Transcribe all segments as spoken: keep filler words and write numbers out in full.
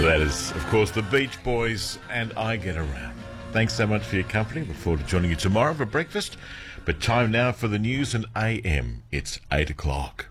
That is, of course, the Beach Boys and I Get Around. Thanks so much for your company. Look forward to joining you tomorrow for breakfast. But time now for the news and A M. It's eight o'clock.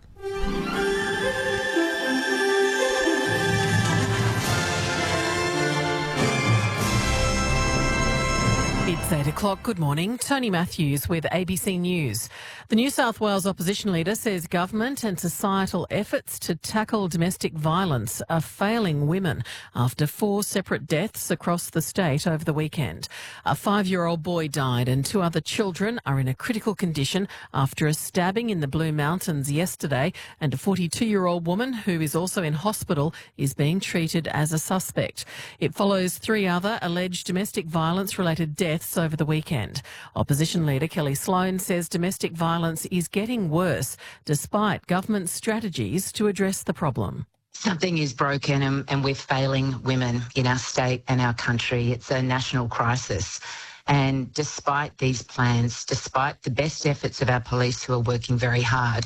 It's eight o'clock. Good morning. Tony Matthews with A B C News. The New South Wales opposition leader says government and societal efforts to tackle domestic violence are failing women after four separate deaths across the state over the weekend. A five-year-old boy died and two other children are in a critical condition after a stabbing in the Blue Mountains yesterday, and a forty-two-year-old woman who is also in hospital is being treated as a suspect. It follows three other alleged domestic violence-related deaths over the weekend. Opposition leader Kelly Sloan says domestic violence is getting worse despite government strategies to address the problem. Something is broken and, and we're failing women in our state and our country. It's a national crisis. And despite these plans, despite the best efforts of our police who are working very hard,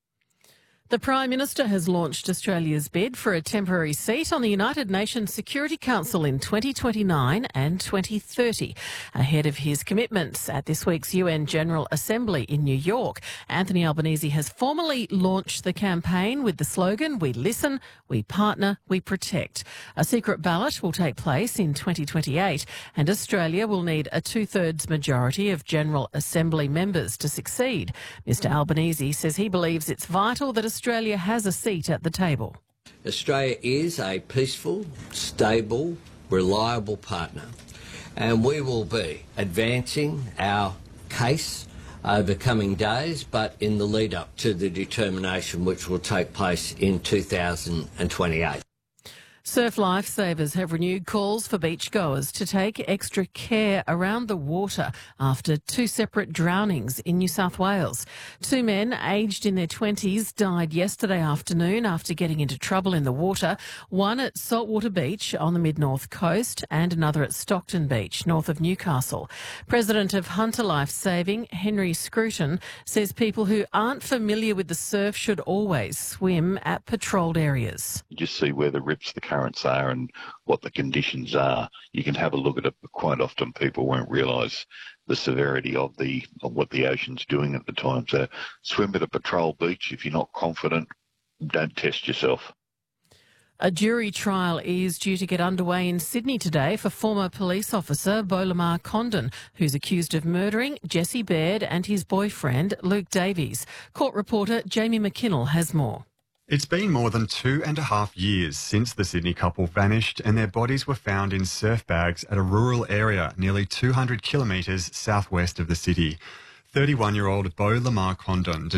the Prime Minister has launched Australia's bid for a temporary seat on the United Nations Security Council in twenty twenty-nine and twenty thirty. Ahead of his commitments at this week's U N General Assembly in New York, Anthony Albanese has formally launched the campaign with the slogan, "We listen, we partner, we protect." A secret ballot will take place in twenty twenty-eight, and Australia will need a two-thirds majority of General Assembly members to succeed. Mister Albanese says he believes it's vital that Australia has a seat at the table. Australia is a peaceful, stable, reliable partner, and we will be advancing our case over coming days, but in the lead up to the determination which will take place in two thousand twenty-eight. Surf lifesavers have renewed calls for beachgoers to take extra care around the water after two separate drownings in New South Wales. Two men aged in their twenties died yesterday afternoon after getting into trouble in the water, one at Saltwater Beach on the mid-north coast and another at Stockton Beach, north of Newcastle. President of Hunter Life Saving, Henry Scruton, says people who aren't familiar with the surf should always swim at patrolled areas. You just see where the rips, the currents are and what the conditions are. You can have a look at it, but quite often people won't realise the severity of the of what the ocean's doing at the time. So swim at a patrol beach. If you're not confident, don't test yourself. A jury trial is due to get underway in Sydney today for former police officer Beau Lamar Condon, who's accused of murdering Jesse Baird and his boyfriend Luke Davies. Court reporter Jamie McKinnell has more. It's been more than two and a half years since the Sydney couple vanished and their bodies were found in surf bags at a rural area nearly two hundred kilometres southwest of the city. thirty-one-year-old Beau Lamar Condon